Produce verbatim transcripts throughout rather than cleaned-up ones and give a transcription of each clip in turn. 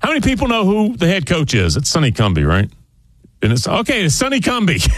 How many people know who the head coach is? It's Sonny Cumbie, right? And it's okay. It's Sonny Cumbie.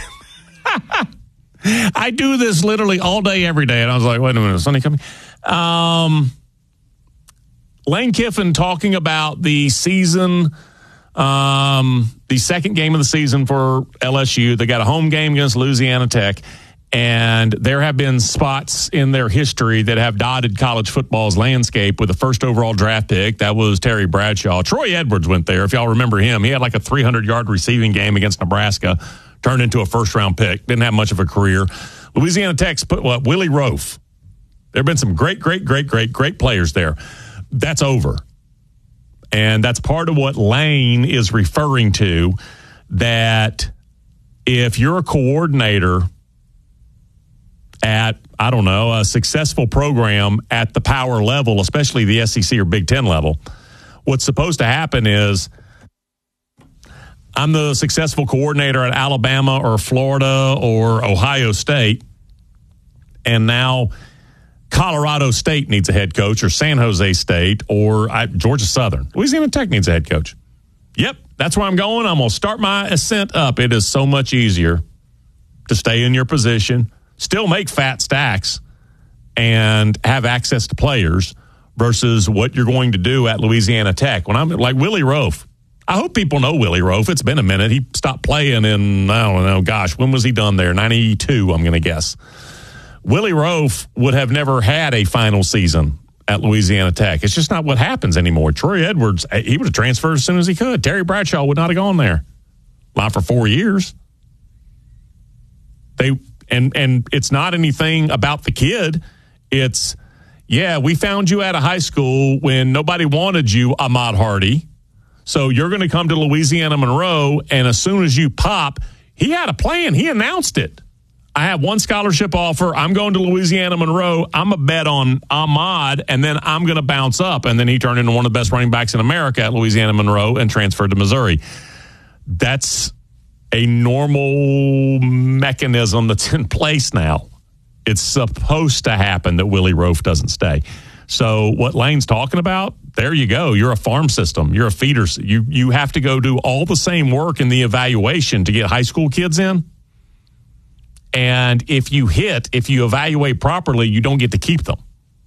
I do this literally all day, every day, and I was like, "Wait a minute, Sonny Cumbie." Um, Lane Kiffin talking about the season, um, the second game of the season for L S U. They got a home game against Louisiana Tech. And there have been spots in their history that have dotted college football's landscape with the first overall draft pick. That was Terry Bradshaw. Troy Edwards went there, if y'all remember him. He had like a three hundred yard receiving game against Nebraska, turned into a first-round pick. Didn't have much of a career. Louisiana Tech's put what? Willie Roaf. There have been some great, great, great, great, great players there. That's over. And that's part of what Lane is referring to, that if you're a coordinator at, I don't know, a successful program at the power level, especially the S E C or Big Ten level, what's supposed to happen is I'm the successful coordinator at Alabama or Florida or Ohio State, and now Colorado State needs a head coach, or San Jose State, or I, Georgia Southern. Louisiana Tech needs a head coach. Yep, that's where I'm going. I'm going to start my ascent up. It is so much easier to stay in your position, still make fat stacks, and have access to players versus what you're going to do at Louisiana Tech. When I'm like Willie Roaf, I hope people know Willie Roaf. It's been a minute. He stopped playing in, I don't know, gosh, when was he done there? ninety-two, I'm going to guess. Willie Roaf would have never had a final season at Louisiana Tech. It's just not what happens anymore. Troy Edwards, he would have transferred as soon as he could. Terry Bradshaw would not have gone there. Not for four years. They... And and it's not anything about the kid. It's, yeah, we found you at a high school when nobody wanted you, Ahmad Hardy. So you're going to come to Louisiana Monroe, and as soon as you pop, he had a plan. He announced it. I have one scholarship offer. I'm going to Louisiana Monroe. I'm a bet on Ahmad, and then I'm going to bounce up. And then he turned into one of the best running backs in America at Louisiana Monroe and transferred to Missouri. That's a normal mechanism that's in place now. It's supposed to happen that Willie Roaf doesn't stay. So what Lane's talking about, there you go. You're a farm system. You're a feeder. You, you have to go do all the same work in the evaluation to get high school kids in. And if you hit, if you evaluate properly, you don't get to keep them.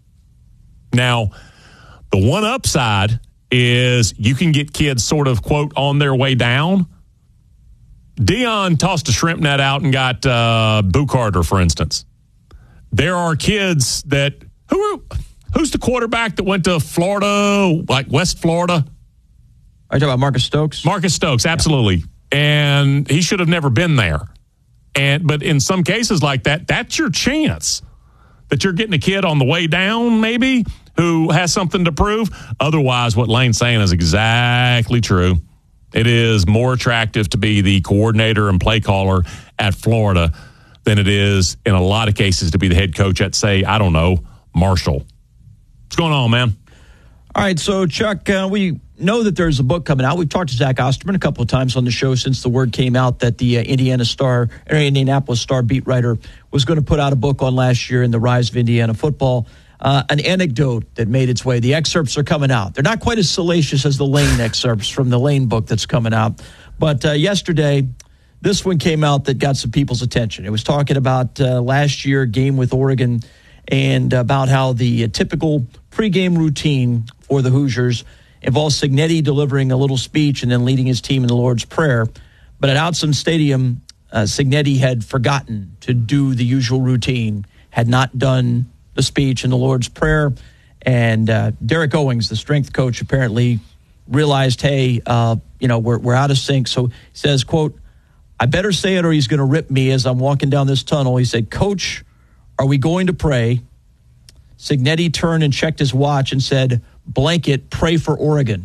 Now, the one upside is you can get kids sort of, quote, on their way down. Deion tossed a shrimp net out and got uh, Boo Carter, for instance. There are kids that who are, who's the quarterback that went to Florida, like West Florida? Are you talking about Marcus Stokes? Marcus Stokes, absolutely. Yeah. And he should have never been there. And but in some cases like that, that's your chance that you're getting a kid on the way down, maybe, who has something to prove. Otherwise, what Lane's saying is exactly true. It is more attractive to be the coordinator and play caller at Florida than it is, in a lot of cases, to be the head coach at, say, I don't know, Marshall. What's going on, man? All right, so, Chuck, uh, we know that there's a book coming out. We've talked to Zach Osterman a couple of times on the show since the word came out that the uh, Indiana Star, or Indianapolis Star beat writer was going to put out a book on last year in the rise of Indiana football. Uh, an anecdote that made its way. The excerpts are coming out. They're not quite as salacious as the Lane excerpts from the Lane book that's coming out. But uh, yesterday, this one came out that got some people's attention. It was talking about uh, last year game with Oregon and about how the uh, typical pregame routine for the Hoosiers involves Cignetti delivering a little speech and then leading his team in the Lord's Prayer. But at Autzen Stadium, uh, Cignetti had forgotten to do the usual routine, had not done the speech and the Lord's Prayer, and uh, Derek Owings, the strength coach, apparently realized, hey, uh, you know, we're we're out of sync. So he says, quote, I better say it or he's going to rip me as I'm walking down this tunnel. He said, Coach, are we going to pray? Cignetti turned and checked his watch and said, blanket, pray for Oregon.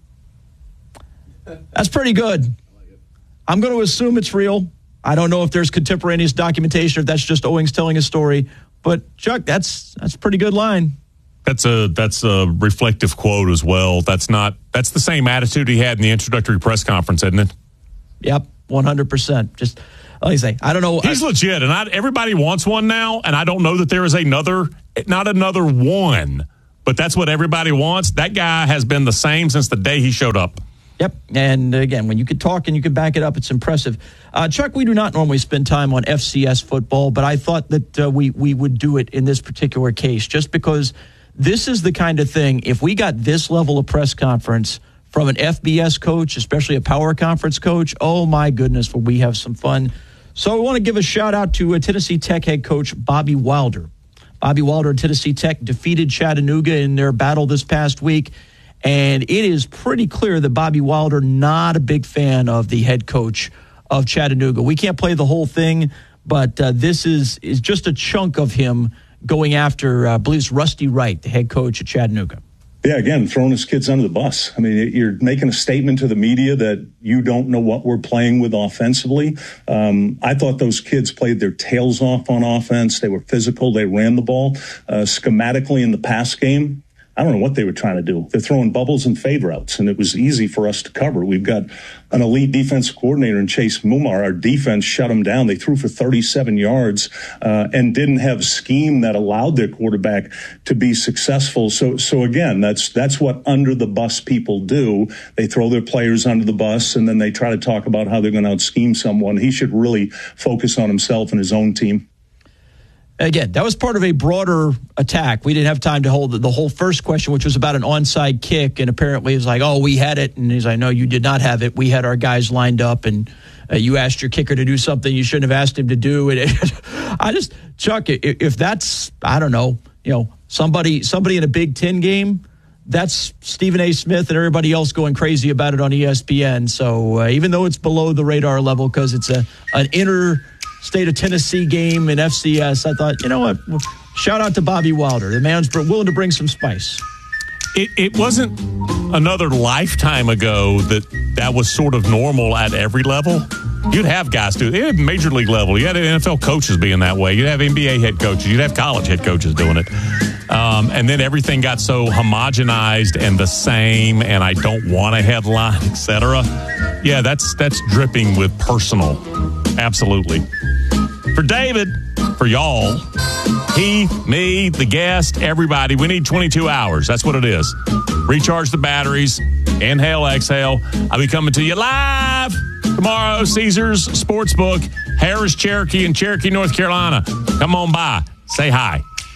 That's pretty good. I'm going to assume it's real. I don't know if there's contemporaneous documentation, if that's just Owings telling his story. But, Chuck, that's that's a pretty good line. That's a that's a reflective quote as well. That's not that's the same attitude he had in the introductory press conference, isn't it? Yep, one hundred percent. Just like I say, I don't know. He's I, legit, and I, everybody wants one now, and I don't know that there is another, not another one but that's what everybody wants. That guy has been the same since the day he showed up. Yep. And again, when you could talk and you could back it up, it's impressive. Uh, Chuck, we do not normally spend time on F C S football, but I thought that uh, we, we would do it in this particular case just because this is the kind of thing, if we got this level of press conference from an F B S coach, especially a power conference coach, oh my goodness, will we have some fun. So I want to give a shout out to uh, Tennessee Tech head coach Bobby Wilder. Bobby Wilder and Tennessee Tech defeated Chattanooga in their battle this past week. And it is pretty clear that Bobby Wilder not a big fan of the head coach of Chattanooga. We can't play the whole thing, but uh, this is, is just a chunk of him going after, uh, I believe it's Rusty Wright, the head coach at Chattanooga. Yeah, again, throwing his kids under the bus. I mean, you're making a statement to the media that you don't know what we're playing with offensively. Um, I thought those kids played their tails off on offense. They were physical. They ran the ball. Uh, schematically in the pass game, I don't know what they were trying to do. They're throwing bubbles and fade routes, and it was easy for us to cover. We've got an elite defensive coordinator in Chase Mumar. Our defense shut them down. They threw for thirty-seven yards uh, and didn't have a scheme that allowed their quarterback to be successful. So, so again, that's that's what under the bus people do. They throw their players under the bus, and then they try to talk about how they're going to out-scheme someone. He should really focus on himself and his own team. Again, that was part of a broader attack. We didn't have time to hold the, the whole first question, which was about an onside kick. And apparently it's like, oh, we had it. And he's like, no, you did not have it. We had our guys lined up, and uh, you asked your kicker to do something you shouldn't have asked him to do. And it, I just, Chuck, if that's, I don't know, you know, somebody somebody in a Big Ten game, that's Stephen A. Smith and everybody else going crazy about it on E S P N. So uh, even though it's below the radar level because it's a an inner state of Tennessee game in F C S, I thought, you know what, shout out to Bobby Wilder. The man's willing to bring some spice. It, it wasn't another lifetime ago that that was sort of normal at every level. You'd have guys do it at major league level. You had N F L coaches being that way. You'd have N B A head coaches. You'd have college head coaches doing it. Um, and then everything got so homogenized and the same, and I don't want a headline, et cetera. Yeah, that's that's dripping with personal. Absolutely. For David, for y'all, he, me, the guest, everybody, we need twenty-two hours. That's what it is. Recharge the batteries. Inhale, exhale. I'll be coming to you live tomorrow, Caesars Sportsbook, Harris, Cherokee, in Cherokee, North Carolina. Come on by. Say hi.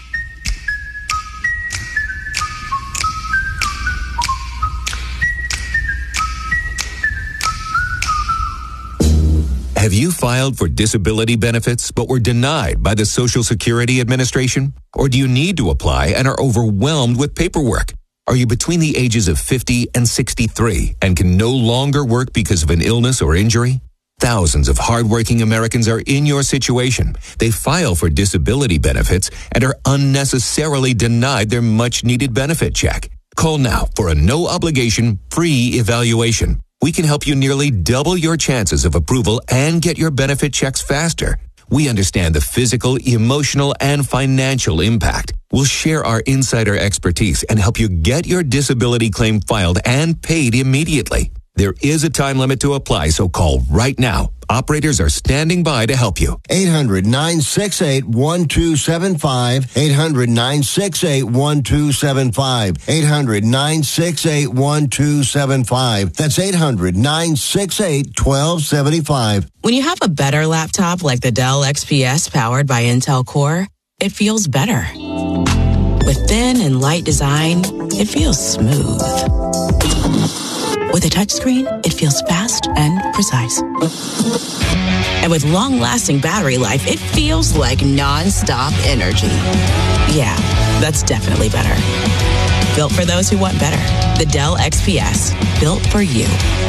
Have you filed for disability benefits but were denied by the Social Security Administration? Or do you need to apply and are overwhelmed with paperwork? Are you between the ages of fifty and sixty-three and can no longer work because of an illness or injury? Thousands of hardworking Americans are in your situation. They file for disability benefits and are unnecessarily denied their much-needed benefit check. Call now for a no-obligation, free evaluation. We can help you nearly double your chances of approval and get your benefit checks faster. We understand the physical, emotional, and financial impact. We'll share our insider expertise and help you get your disability claim filed and paid immediately. There is a time limit to apply, so call right now. Operators are standing by to help you. eight hundred, nine six eight, one two seven five. eight hundred, nine six eight, one two seven five. eight hundred, nine six eight, one two seven five. That's eight hundred, nine six eight, one two seven five. When you have a better laptop like the Dell X P S powered by Intel Core, it feels better. With thin and light design, it feels smooth. With a touchscreen, it feels fast and precise. And with long-lasting battery life, it feels like non-stop energy. Yeah, that's definitely better. Built for those who want better. The Dell X P S, built for you.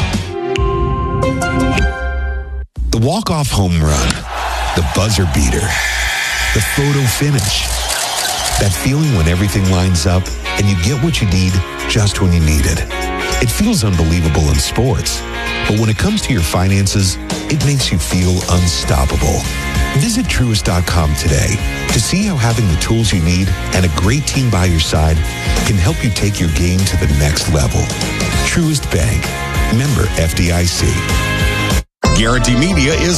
The walk-off home run, the buzzer beater, the photo finish. That feeling when everything lines up and you get what you need just when you need it. It feels unbelievable in sports, but when it comes to your finances, it makes you feel unstoppable. Visit Truist dot com today to see how having the tools you need and a great team by your side can help you take your game to the next level. Truist Bank. Member F D I C. Guarantee Media is